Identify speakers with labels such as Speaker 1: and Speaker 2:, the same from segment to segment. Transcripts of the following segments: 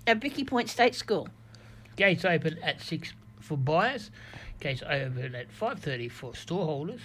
Speaker 1: At Vicky Point State School.
Speaker 2: Gates open at 6 for buyers. Gates open at 5:30 for storeholders.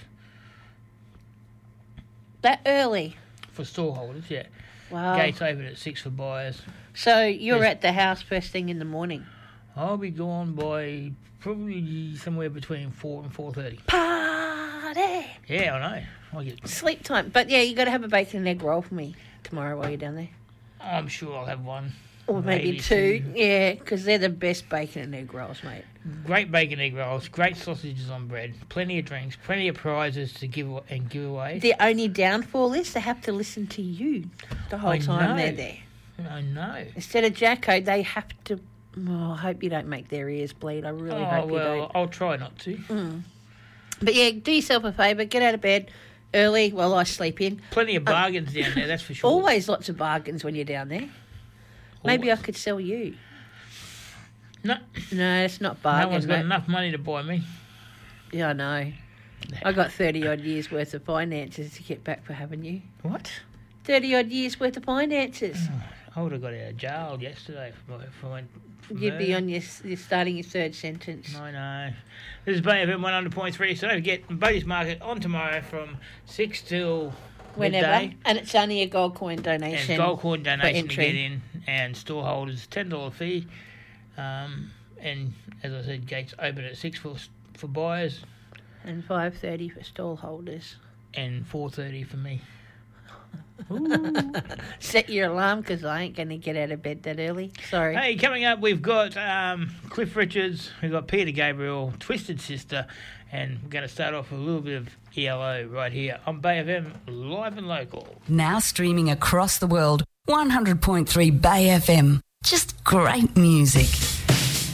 Speaker 1: That early?
Speaker 2: For storeholders, yeah.
Speaker 1: Wow.
Speaker 2: Gates open at 6 for buyers.
Speaker 1: So you're at the house first thing in the morning?
Speaker 2: I'll be gone by probably somewhere between 4 and 4:30.
Speaker 1: Party!
Speaker 2: Yeah, I know. I'll get
Speaker 1: Sleep time. But, yeah, you got to have a bacon and egg roll for me tomorrow while you're down there.
Speaker 2: I'm sure I'll have one.
Speaker 1: Or maybe two. Yeah, because they're the best bacon and egg rolls, mate.
Speaker 2: Great bacon egg rolls, great sausages on bread, plenty of drinks, plenty of prizes to give away.
Speaker 1: The only downfall is they have to listen to you the whole time they're there.
Speaker 2: I know.
Speaker 1: Instead of Jacko, they have to... Oh, I hope you don't make their ears bleed. I really hope you don't.
Speaker 2: I'll try not to.
Speaker 1: But, yeah, do yourself a favour. Get out of bed early while I sleep in.
Speaker 2: Plenty of bargains down there, that's for sure.
Speaker 1: Always lots of bargains when you're down there. Maybe I could sell you.
Speaker 2: No,
Speaker 1: it's not bargain.
Speaker 2: No one's got enough money to buy me.
Speaker 1: Yeah, I know. I got 30-odd years' worth of finances to get back for having you.
Speaker 2: What?
Speaker 1: 30-odd years' worth of finances.
Speaker 2: I would have got out of jail yesterday if I went for
Speaker 1: You'd be
Speaker 2: murder.
Speaker 1: on you're starting your third sentence.
Speaker 2: I know. This is Bay FM 100.3, so don't forget Bodie's Market on tomorrow from 6 till
Speaker 1: Whenever.
Speaker 2: midday.
Speaker 1: And it's only a gold coin donation.
Speaker 2: And gold coin donation to
Speaker 1: entry.
Speaker 2: get in, and storeholders $10 fee. And as I said, gates open at 6 for buyers
Speaker 1: And 5:30 for stall holders.
Speaker 2: and 4:30 for me.
Speaker 1: Set your alarm because I ain't going to get out of bed that early. Sorry.
Speaker 2: Hey, coming up, we've got Cliff Richards, we've got Peter Gabriel, Twisted Sister, and we're going to start off with a little bit of ELO right here on Bay FM, live and local.
Speaker 3: Now streaming across the world, 100.3 Bay FM. Just great music.